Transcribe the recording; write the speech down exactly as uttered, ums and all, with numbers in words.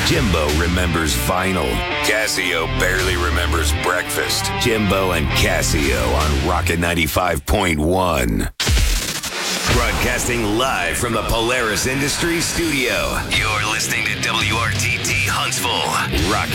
Jimbo remembers vinyl. Casio barely remembers breakfast. Jimbo and Casio on Rocket ninety-five point one. Broadcasting live from the Polaris Industries studio. You're listening to W R T T Huntsville. Rocket